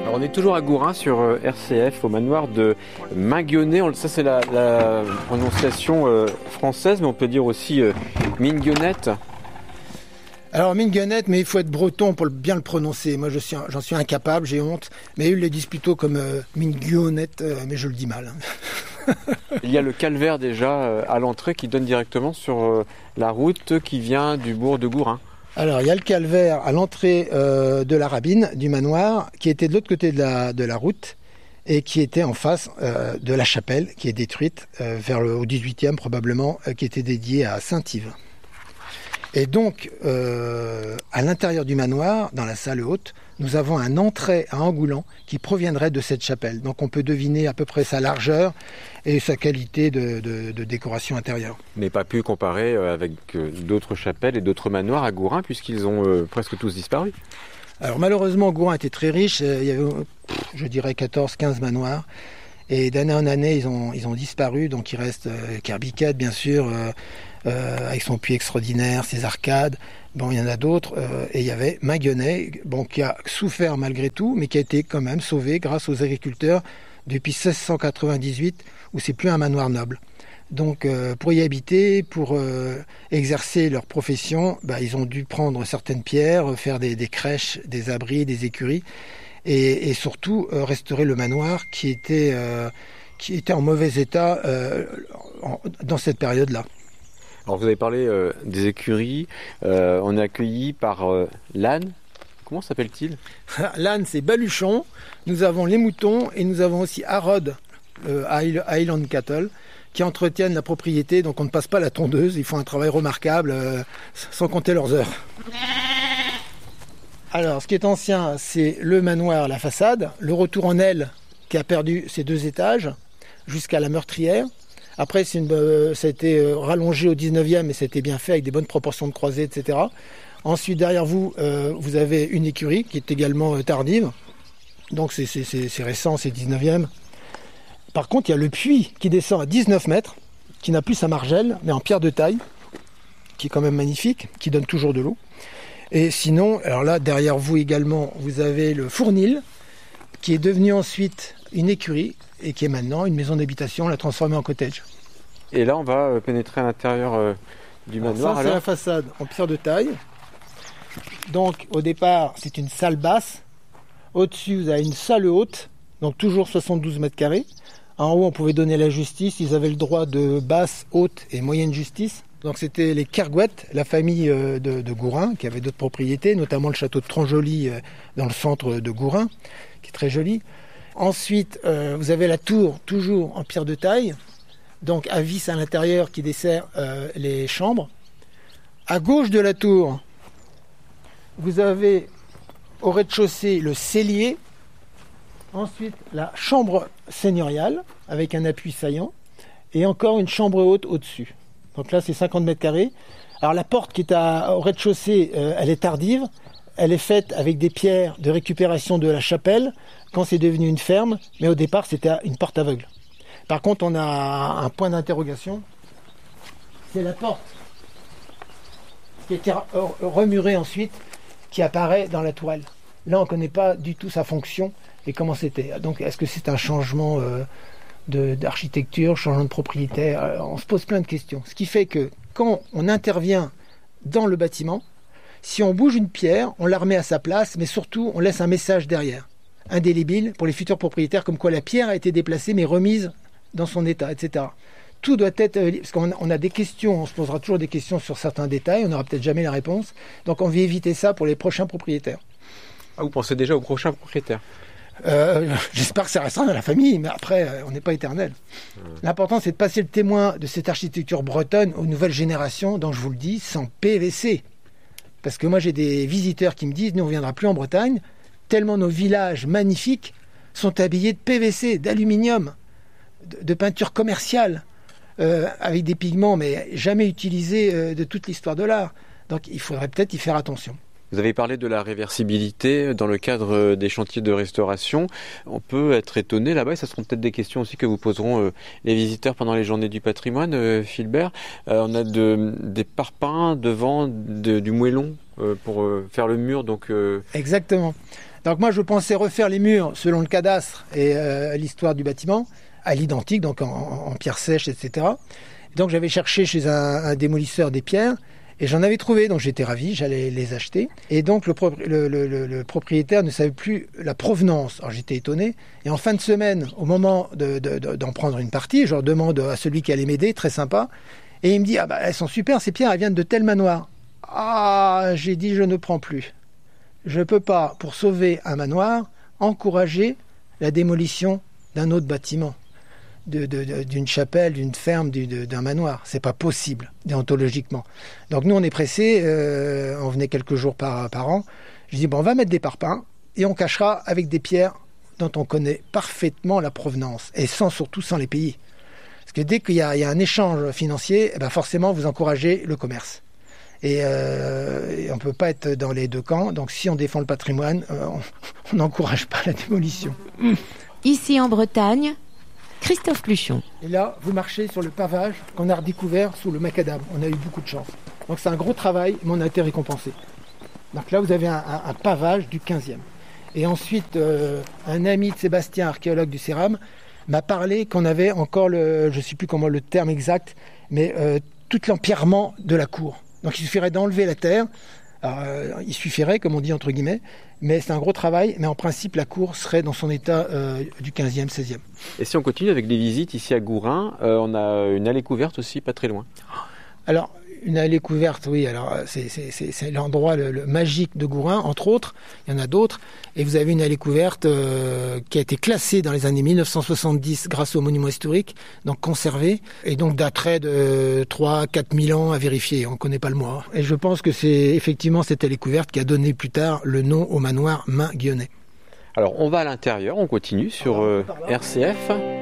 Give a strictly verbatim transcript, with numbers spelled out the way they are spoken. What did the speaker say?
Alors on est toujours à Gourin sur R C F au manoir de Minguionnet. Ça c'est la, la prononciation euh, française, mais on peut dire aussi euh, Minguionnette. Alors Minguionnette, mais il faut être breton pour bien le prononcer. Moi je suis, j'en suis incapable, j'ai honte. Mais eux le disent plutôt comme euh, Minguionnette, euh, mais je le dis mal. Il y a le calvaire déjà euh, à l'entrée qui donne directement sur euh, la route qui vient du bourg de Gourin. Alors, il y a le calvaire à l'entrée euh, de la Rabine, du manoir, qui était de l'autre côté de la, de la route et qui était en face euh, de la chapelle, qui est détruite euh, vers le, au dix-huitième probablement, euh, qui était dédiée à Saint-Yves. Et donc, euh, à l'intérieur du manoir, dans la salle haute, nous avons un entrée à Angoulan qui proviendrait de cette chapelle. Donc on peut deviner à peu près sa largeur et sa qualité de, de, de décoration intérieure. Mais pas pu comparer avec d'autres chapelles et d'autres manoirs à Gourin, puisqu'ils ont euh, presque tous disparu. Alors malheureusement, Gourin était très riche. Il y avait, je dirais, quatorze quinze manoirs. Et d'année en année, ils ont, ils ont disparu. Donc il reste euh, Kerbiquette, bien sûr, euh, euh, avec son puits extraordinaire, ses arcades. Bon, il y en a d'autres. Euh, et il y avait Minguionnet, bon, qui a souffert malgré tout, mais qui a été quand même sauvé grâce aux agriculteurs depuis seize cent quatre-vingt-dix-huit, où c'est plus un manoir noble. Donc euh, pour y habiter, pour euh, exercer leur profession, bah, ils ont dû prendre certaines pierres, faire des, des crèches, des abris, des écuries. Et, et surtout euh, restaurer le manoir qui était, euh, qui était en mauvais état euh, en, dans cette période-là. Alors vous avez parlé euh, des écuries, euh, on est accueilli par euh, l'âne. Comment s'appelle-t-il ? L'âne, c'est Baluchon, nous avons les moutons et nous avons aussi Harrod, euh, Highland Cattle, qui entretiennent la propriété, donc on ne passe pas la tondeuse, ils font un travail remarquable euh, sans compter leurs heures. Alors, ce qui est ancien, c'est le manoir, la façade, le retour en aile qui a perdu ses deux étages jusqu'à la meurtrière. Après, c'est une, euh, ça a été euh, rallongé au dix-neuvième et ça a été bien fait avec des bonnes proportions de croisées, et cetera. Ensuite, derrière vous, euh, vous avez une écurie qui est également euh, tardive. Donc, c'est, c'est, c'est, c'est récent, c'est dix-neuvième. Par contre, il y a le puits qui descend à dix-neuf mètres, qui n'a plus sa margelle, mais en pierre de taille, qui est quand même magnifique, qui donne toujours de l'eau. Et sinon, alors là, derrière vous également, vous avez le Fournil, qui est devenu ensuite une écurie et qui est maintenant une maison d'habitation, on l'a transformée en cottage. Et là, on va pénétrer à l'intérieur euh, du alors manoir. Ça, alors... c'est la façade en pierre de taille. Donc, au départ, c'est une salle basse. Au-dessus, vous avez une salle haute, donc toujours soixante-douze mètres carrés. En haut, on pouvait donner la justice. Ils avaient le droit de basse, haute et moyenne justice. Donc c'était les Kergouët, la famille de, de Gourin, qui avait d'autres propriétés, notamment le château de Tronjoli dans le centre de Gourin, qui est très joli. Ensuite, euh, vous avez la tour, toujours en pierre de taille, donc à vis à l'intérieur qui dessert euh, les chambres. À gauche de la tour, vous avez au rez-de-chaussée le cellier, ensuite la chambre seigneuriale avec un appui saillant, et encore une chambre haute au-dessus. Donc là, c'est cinquante mètres carrés. Alors la porte qui est à, au rez-de-chaussée, euh, elle est tardive. Elle est faite avec des pierres de récupération de la chapelle quand c'est devenu une ferme. Mais au départ, c'était une porte aveugle. Par contre, on a un point d'interrogation. C'est la porte qui a été remurée ensuite, qui apparaît dans la tourelle. Là, on ne connaît pas du tout sa fonction et comment c'était. Donc, est-ce que c'est un changement euh, De, d'architecture, changement de propriétaire, on se pose plein de questions. Ce qui fait que quand on intervient dans le bâtiment, si on bouge une pierre, on la remet à sa place, mais surtout on laisse un message derrière, indélébile pour les futurs propriétaires, comme quoi la pierre a été déplacée mais remise dans son état, et cetera. Tout doit être, parce qu'on a, on a des questions, on se posera toujours des questions sur certains détails, on n'aura peut-être jamais la réponse, donc on veut éviter ça pour les prochains propriétaires. Ah, vous pensez déjà aux prochains propriétaires ? Euh, j'espère que ça restera dans la famille, mais après, on n'est pas éternel. Mmh. L'important, c'est de passer le témoin de cette architecture bretonne aux nouvelles générations, donc je vous le dis, sans P V C. Parce que moi, j'ai des visiteurs qui me disent, nous, on ne viendra plus en Bretagne, tellement nos villages magnifiques sont habillés de P V C, d'aluminium, de, de peinture commerciale, euh, avec des pigments, mais jamais utilisés euh, de toute l'histoire de l'art. Donc, il faudrait peut-être y faire attention. Vous avez parlé de la réversibilité dans le cadre des chantiers de restauration. On peut être étonné là-bas, et ça seront peut-être des questions aussi que vous poseront euh, les visiteurs pendant les journées du patrimoine, euh, Philbert. Euh, on a de, des parpaings devant de, du moellon euh, pour euh, faire le mur. Donc, euh... Exactement. Donc moi, je pensais refaire les murs selon le cadastre et euh, l'histoire du bâtiment, à l'identique, donc en, en pierre sèche, et cetera. Donc j'avais cherché chez un, un démolisseur des pierres, et j'en avais trouvé, donc j'étais ravi, j'allais les acheter. Et donc le, pro- le, le, le, le propriétaire ne savait plus la provenance. Alors j'étais étonné. Et en fin de semaine, au moment de, de, de, d'en prendre une partie, je leur demande à celui qui allait m'aider, très sympa, et il me dit « Ah bah elles sont super, ces pierres, elles viennent de tel manoir. » Ah, j'ai dit « Je ne prends plus. Je ne peux pas, pour sauver un manoir, encourager la démolition d'un autre bâtiment. De, de, de, d'une chapelle, d'une ferme, du, de, d'un manoir. C'est pas possible, déontologiquement. Donc nous, on est pressés, euh, on venait quelques jours par, par an. Je dis, bon, on va mettre des parpaings et on cachera avec des pierres dont on connaît parfaitement la provenance, et sans, surtout sans les payer. Parce que dès qu'il y a, il y a un échange financier, eh ben forcément, vous encouragez le commerce. Et, euh, et on ne peut pas être dans les deux camps. Donc si on défend le patrimoine, euh, on n'encourage pas la démolition. Ici en Bretagne, Christophe Pluchon. Et là, vous marchez sur le pavage qu'on a redécouvert sous le macadam. On a eu beaucoup de chance. Donc c'est un gros travail, mais on a été récompensé. Donc là, vous avez un, un, un pavage du quinzième. Et ensuite, euh, un ami de Sébastien, archéologue du Céram, m'a parlé qu'on avait encore, le, je ne sais plus comment le terme exact, mais euh, tout l'empierrement de la cour. Donc il suffirait d'enlever la terre. Alors, euh, il suffirait, comme on dit entre guillemets, mais c'est un gros travail, mais en principe la cour serait dans son état euh, du quinzième, seizième. Et si on continue avec les visites ici à Gourin, euh, on a une allée couverte aussi pas très loin. Alors, une allée couverte, oui, alors c'est, c'est, c'est, c'est l'endroit le, le magique de Gourin, entre autres, il y en a d'autres, et vous avez une allée couverte euh, qui a été classée dans les années mille neuf cent soixante-dix grâce au monument historique, donc conservée, et donc d'attrait de trois à quatre mille ans à vérifier, on ne connaît pas le mois. Et je pense que c'est effectivement cette allée couverte qui a donné plus tard le nom au manoir Main-Guillonnet. Alors on va à l'intérieur, on continue sur euh, R C F.